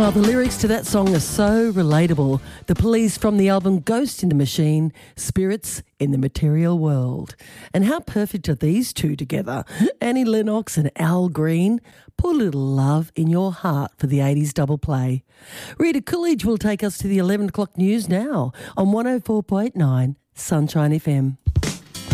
Oh, the lyrics to that song are so relatable. The Police from the album Ghost in the Machine, Spirits in the Material World. And how perfect are these two together? Annie Lennox and Al Green. Put a little love in your heart for the 80s double play. Rita Coolidge will take us to the 11 o'clock news now on 104.9 Sunshine FM.